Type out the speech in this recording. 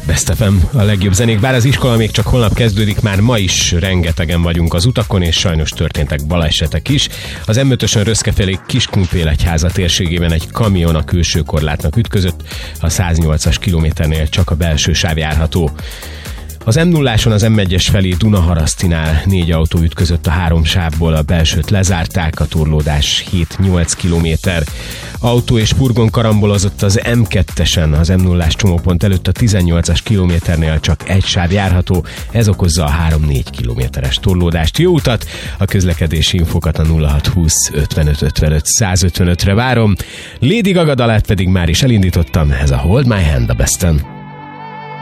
Best FM, a legjobb zenék, bár az iskola még csak holnap kezdődik, már ma is rengetegen vagyunk az utakon, és sajnos történtek balesetek is. Az M5-ösön Röszke felé Kiskunfélegyháza térségében egy kamion a külső korlátnak ütközött, a 108-as kilométernél csak a belső sáv járható. Az M0-áson az M1-es felé Dunaharasztinál 4 autó ütközött a 3 sávból, a belsőt lezárták, a torlódás 7-8 kilométer. Autó és furgon karambolozott az M2-esen, az M0-ás csomópont előtt a 18-as kilométernél csak egy sáv járható, ez okozza a 3-4 kilométeres torlódást. Jó utat! A közlekedési infokat a 0620 55 55 155-re várom. Lady Gaga dalát pedig már is elindítottam, ez a Hold My Hand a Besten.